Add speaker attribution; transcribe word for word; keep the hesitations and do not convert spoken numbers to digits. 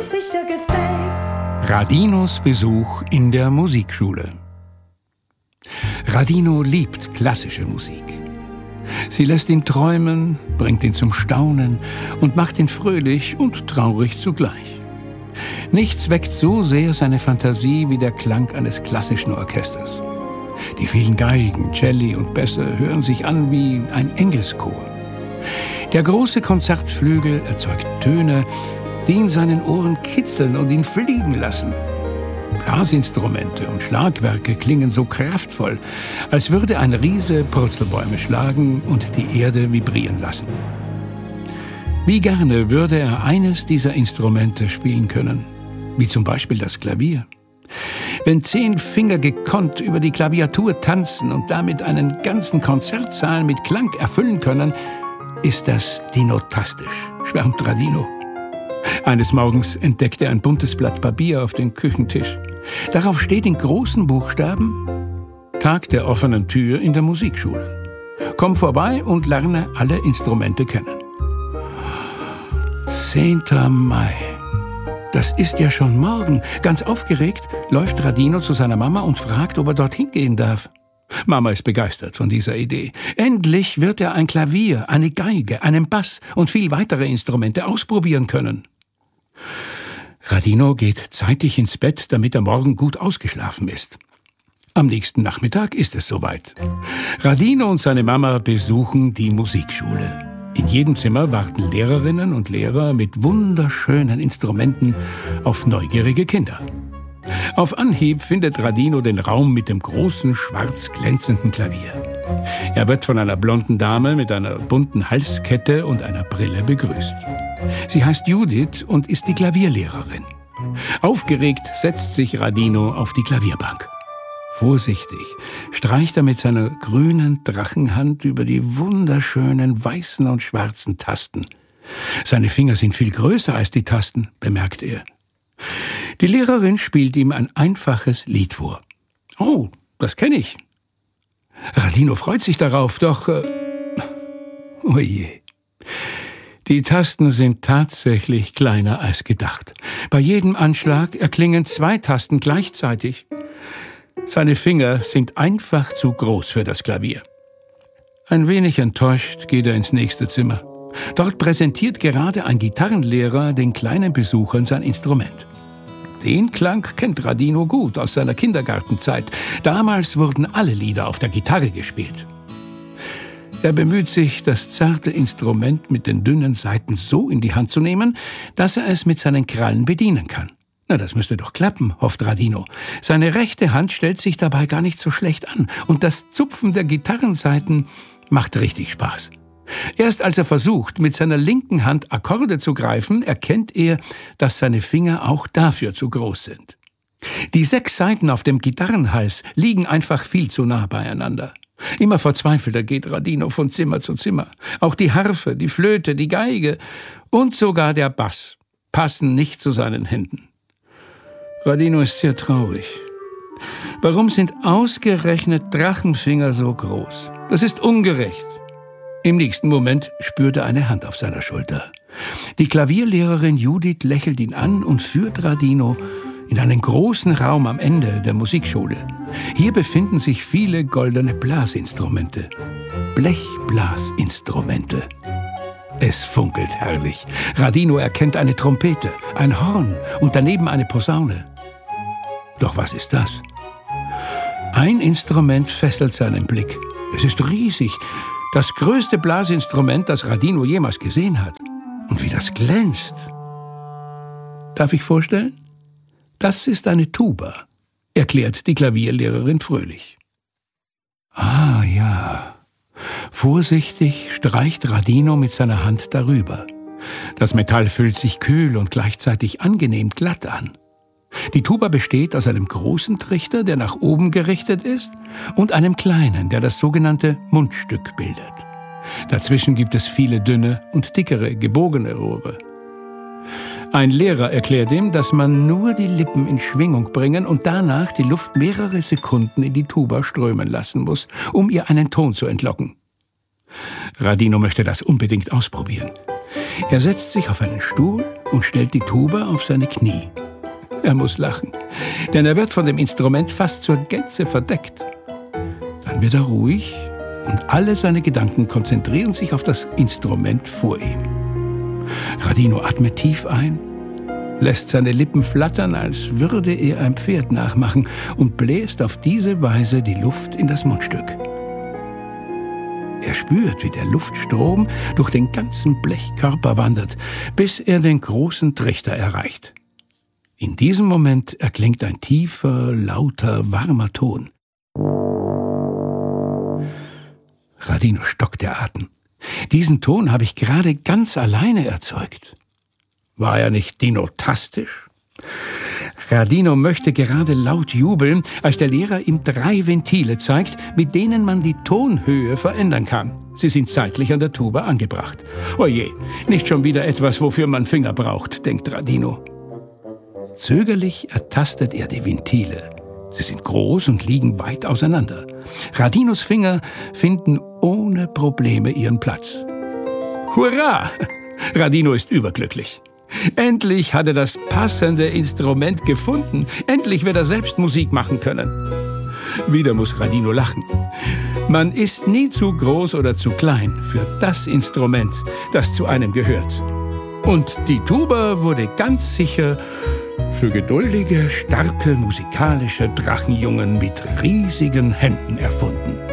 Speaker 1: sicher gefällt.
Speaker 2: Radinos Besuch in der Musikschule. Radino liebt klassische Musik. Sie lässt ihn träumen, bringt ihn zum Staunen und macht ihn fröhlich und traurig zugleich. Nichts weckt so sehr seine Fantasie wie der Klang eines klassischen Orchesters. Die vielen Geigen, Celli und Bässe hören sich an wie ein Engelschor. Der große Konzertflügel erzeugt Töne, die in seinen Ohren kitzeln und ihn fliegen lassen. Blasinstrumente und Schlagwerke klingen so kraftvoll, als würde ein Riese Purzelbäume schlagen und die Erde vibrieren lassen. Wie gerne würde er eines dieser Instrumente spielen können, wie zum Beispiel das Klavier. Wenn zehn Finger gekonnt über die Klaviatur tanzen und damit einen ganzen Konzertsaal mit Klang erfüllen können, ist das dinotastisch, schwärmt Radino. Eines Morgens entdeckt er ein buntes Blatt Papier auf dem Küchentisch. Darauf steht in großen Buchstaben: Tag der offenen Tür in der Musikschule. Komm vorbei und lerne alle Instrumente kennen. zehnter Mai. Das ist ja schon morgen. Ganz aufgeregt läuft Radino zu seiner Mama und fragt, ob er dorthin gehen darf. Mama ist begeistert von dieser Idee. Endlich wird er ein Klavier, eine Geige, einen Bass und viel weitere Instrumente ausprobieren können. Radino geht zeitig ins Bett, damit er morgen gut ausgeschlafen ist. Am nächsten Nachmittag ist es soweit. Radino und seine Mama besuchen die Musikschule. In jedem Zimmer warten Lehrerinnen und Lehrer mit wunderschönen Instrumenten auf neugierige Kinder. Auf Anhieb findet Radino den Raum mit dem großen, schwarz glänzenden Klavier. Er wird von einer blonden Dame mit einer bunten Halskette und einer Brille begrüßt. Sie heißt Judith und ist die Klavierlehrerin. Aufgeregt setzt sich Radino auf die Klavierbank. Vorsichtig streicht er mit seiner grünen Drachenhand über die wunderschönen weißen und schwarzen Tasten. Seine Finger sind viel größer als die Tasten, bemerkt er. Die Lehrerin spielt ihm ein einfaches Lied vor. Oh, das kenne ich. Radino freut sich darauf, doch... Äh, oje. Die Tasten sind tatsächlich kleiner als gedacht. Bei jedem Anschlag erklingen zwei Tasten gleichzeitig. Seine Finger sind einfach zu groß für das Klavier. Ein wenig enttäuscht geht er ins nächste Zimmer. Dort präsentiert gerade ein Gitarrenlehrer den kleinen Besuchern sein Instrument. Den Klang kennt Radino gut aus seiner Kindergartenzeit. Damals wurden alle Lieder auf der Gitarre gespielt. Er bemüht sich, das zarte Instrument mit den dünnen Saiten so in die Hand zu nehmen, dass er es mit seinen Krallen bedienen kann. Na, das müsste doch klappen, hofft Radino. Seine rechte Hand stellt sich dabei gar nicht so schlecht an und das Zupfen der Gitarrensaiten macht richtig Spaß. Erst als er versucht, mit seiner linken Hand Akkorde zu greifen, erkennt er, dass seine Finger auch dafür zu groß sind. Die sechs Saiten auf dem Gitarrenhals liegen einfach viel zu nah beieinander. Immer verzweifelter geht Radino von Zimmer zu Zimmer. Auch die Harfe, die Flöte, die Geige und sogar der Bass passen nicht zu seinen Händen. Radino ist sehr traurig. Warum sind ausgerechnet Drachenfinger so groß? Das ist ungerecht. Im nächsten Moment spürt er eine Hand auf seiner Schulter. Die Klavierlehrerin Judith lächelt ihn an und führt Radino in einen großen Raum am Ende der Musikschule. Hier befinden sich viele goldene Blasinstrumente. Blechblasinstrumente. Es funkelt herrlich. Radino erkennt eine Trompete, ein Horn und daneben eine Posaune. Doch was ist das? Ein Instrument fesselt seinen Blick. Es ist riesig. Das größte Blasinstrument, das Radino jemals gesehen hat. Und wie das glänzt. Darf ich vorstellen? Das ist eine Tuba, erklärt die Klavierlehrerin fröhlich. Ah ja. Vorsichtig streicht Radino mit seiner Hand darüber. Das Metall fühlt sich kühl und gleichzeitig angenehm glatt an. Die Tuba besteht aus einem großen Trichter, der nach oben gerichtet ist, und einem kleinen, der das sogenannte Mundstück bildet. Dazwischen gibt es viele dünne und dickere, gebogene Rohre. Ein Lehrer erklärt ihm, dass man nur die Lippen in Schwingung bringen und danach die Luft mehrere Sekunden in die Tuba strömen lassen muss, um ihr einen Ton zu entlocken. Radino möchte das unbedingt ausprobieren. Er setzt sich auf einen Stuhl und stellt die Tuba auf seine Knie. Er muss lachen, denn er wird von dem Instrument fast zur Gänze verdeckt. Dann wird er ruhig und alle seine Gedanken konzentrieren sich auf das Instrument vor ihm. Radino atmet tief ein, lässt seine Lippen flattern, als würde er ein Pferd nachmachen und bläst auf diese Weise die Luft in das Mundstück. Er spürt, wie der Luftstrom durch den ganzen Blechkörper wandert, bis er den großen Trichter erreicht. In diesem Moment erklingt ein tiefer, lauter, warmer Ton. Radino stockt der Atem. Diesen Ton habe ich gerade ganz alleine erzeugt. War er nicht dinotastisch? Radino möchte gerade laut jubeln, als der Lehrer ihm drei Ventile zeigt, mit denen man die Tonhöhe verändern kann. Sie sind seitlich an der Tuba angebracht. Oje, nicht schon wieder etwas, wofür man Finger braucht, denkt Radino. Zögerlich ertastet er die Ventile. Sie sind groß und liegen weit auseinander. Radinos Finger finden ohne Probleme ihren Platz. Hurra! Radino ist überglücklich. Endlich hat er das passende Instrument gefunden. Endlich wird er selbst Musik machen können. Wieder muss Radino lachen. Man ist nie zu groß oder zu klein für das Instrument, das zu einem gehört. Und die Tuba wurde ganz sicher für geduldige, starke, musikalische Drachenjungen mit riesigen Händen erfunden.